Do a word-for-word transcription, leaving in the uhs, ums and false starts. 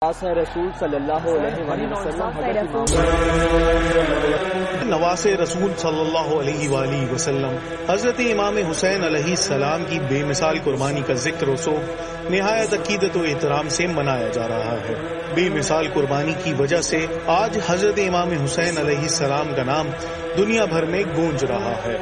रसूल सल्लल्लाहु अलैहि वसल्लम नवासे रसूल सल्लल्लाहु अलैहि वसल्लम हजरत इमाम हुसैन अलैहि सलाम की बेमिसाल कुर्बानी का जिक्र सो निहायत अकीदत व एहतराम से मनाया जा रहा है। बेमिसाल कुर्बानी की वजह से आज हजरत इमाम हुसैन अलैहि सलाम का नाम दुनिया भर में गूंज रहा है।